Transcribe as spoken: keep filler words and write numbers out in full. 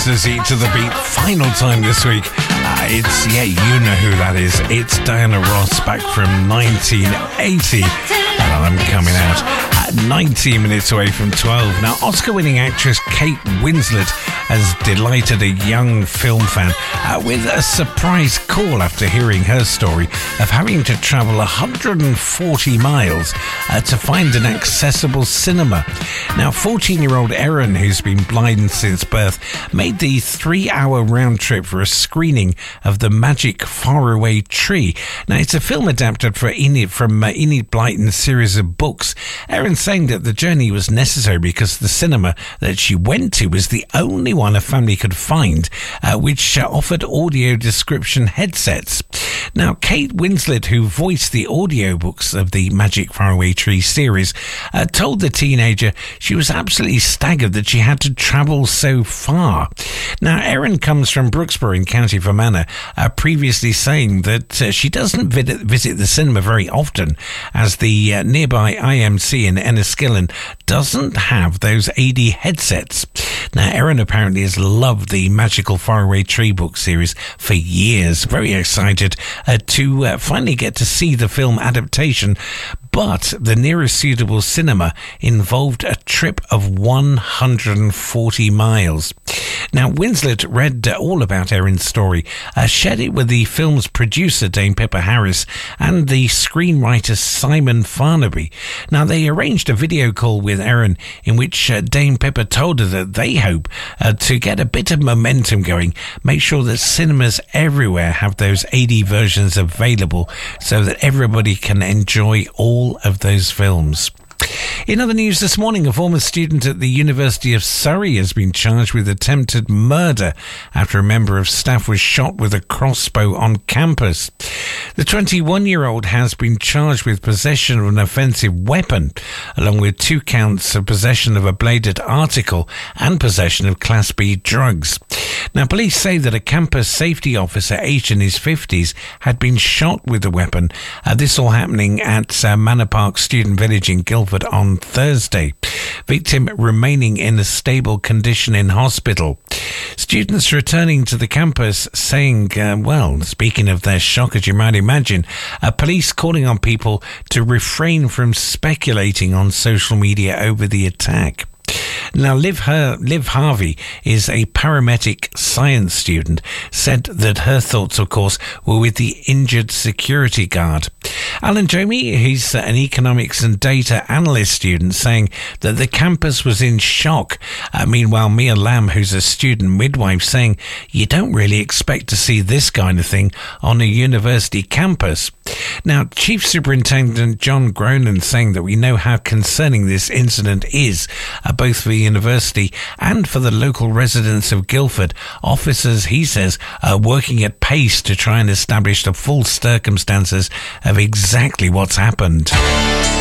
Masters Eat to the Beat, final time this week. Uh, it's, yeah, you know who that is. It's Diana Ross back from nineteen eighty. And I'm coming out at nineteen minutes away from twelve. Now, Oscar-winning actress Kate Winslet has delighted a young film fan uh, with a surprise call after hearing her story of having to travel one hundred forty miles uh, to find an accessible cinema. Now, fourteen-year-old Erin, who's been blind since birth, made the three-hour round trip for a screening of The Magic Faraway Tree. Now, it's a film adapted for Enid, from uh, Enid Blyton's series of books. Erin saying that the journey was necessary because the cinema that she went to was the only one a family could find uh, which uh, offered audio description headsets. Now, Kate Winslet, who voiced the audiobooks of the Magic Faraway Tree series, uh, told the teenager she was absolutely staggered that she had to travel so far. Now, Erin comes from Brooksborough in County Fermanagh, uh, previously saying that uh, she doesn't vid- visit the cinema very often as the uh, nearby I M C in Enniskillen doesn't have those A D headsets. Now, Erin apparently has loved the Magical Faraway Tree book series for years. Very excited uh, to uh, finally get to see the film adaptation. But the nearest suitable cinema involved a trip of one hundred forty miles. Now, Winslet read uh, all about Erin's story, uh, shared it with the film's producer, Dame Pippa Harris, and the screenwriter, Simon Farnaby. Now, they arranged a video call with Erin in which uh, Dame Pippa told her that they hope uh, to get a bit of momentum going, make sure that cinemas everywhere have those A D versions available so that everybody can enjoy all of those films. In other news this morning, a former student at the University of Surrey has been charged with attempted murder after a member of staff was shot with a crossbow on campus. The twenty-one-year-old has been charged with possession of an offensive weapon, along with two counts of possession of a bladed article and possession of Class B drugs. Now, police say that a campus safety officer aged in his fifties had been shot with the weapon. Uh, this all happening at uh, Manor Park Student Village in Guildford on Thursday. Victim remaining in a stable condition in hospital. Students returning to the campus saying, uh, well, speaking of their shock, as you might imagine, uh, police calling on people to refrain from speculating on social media over the attack. Now, Liv, Her- Liv Harvey is a paramedic science student, said that her thoughts, of course, were with the injured security guard. Alan Jomey, he's an economics and data analyst student, saying that the campus was in shock. Uh, meanwhile, Mia Lamb, who's a student midwife, saying you don't really expect to see this kind of thing on a university campus. Now, Chief Superintendent John Gronan saying that we know how concerning this incident is, uh, both for the university and for the local residents of Guildford. Officers, he says, are working at pace to try and establish the full circumstances of exactly what's happened.